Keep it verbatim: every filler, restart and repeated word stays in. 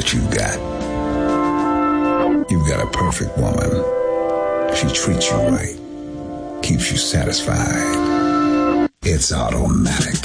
what you've got. You've got a perfect woman. She treats you right, keeps you satisfied. It's Automatic.